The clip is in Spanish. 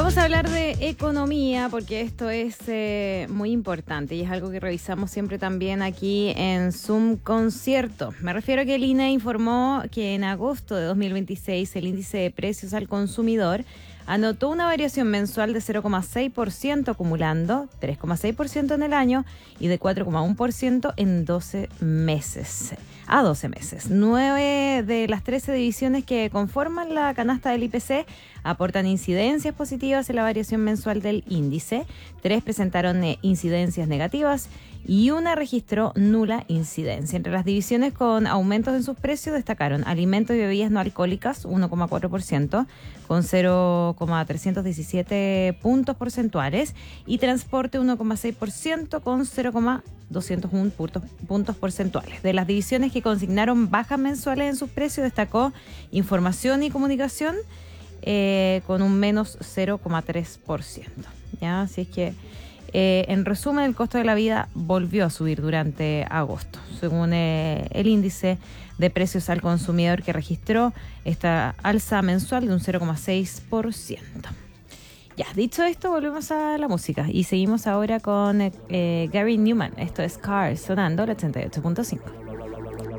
Vamos a hablar de economía porque esto es muy importante y es algo que revisamos siempre también aquí en Zoom Concierto. Me refiero a que el INE informó que en agosto de 2026 el índice de precios al consumidor anotó una variación mensual de 0,6% acumulando 3,6% en el año y de 4,1% en 12 meses. A 12 meses. 9 de las 13 divisiones que conforman la canasta del IPC aportan incidencias positivas en la variación mensual del índice. 3 presentaron incidencias negativas y una registró nula incidencia. Entre las divisiones con aumentos en sus precios destacaron alimentos y bebidas no alcohólicas 1,4% con 0,317 puntos porcentuales y transporte 1,6% con 0,201 puntos porcentuales. De las divisiones que consignaron bajas mensuales en sus precios destacó información y comunicación con un menos 0,3%. ¿Ya? Así es que en resumen, el costo de la vida volvió a subir durante agosto, según el índice de precios al consumidor que registró esta alza mensual de un 0,6%. Ya, dicho esto, volvemos a la música y seguimos ahora con Gary Numan. Esto es Cars, sonando el 88.5.